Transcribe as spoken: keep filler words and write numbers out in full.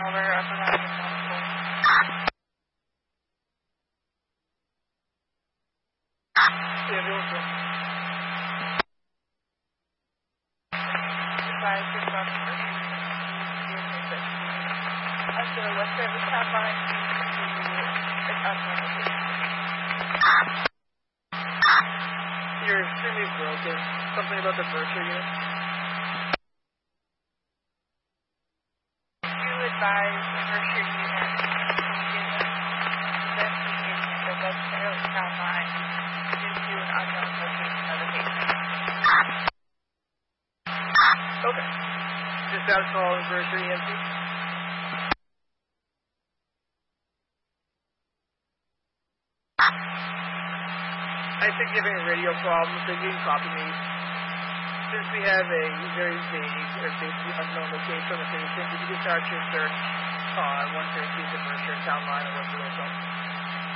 over. I forgot your phone call. Yeah, they were good. Advise your customer. After what service hotline is unlimited. You're extremely broken. Something about the virtual unit. You advise the virtual unit investigation the web service hotline due to an unknown location of the patient. Okay. Just out calling virtual E M T. I think you're having radio problems, so you can copy me. Since we have a very vague or basically unknown location of the patient, if you can start your search on one thirty-two the virtual town line or what's the local.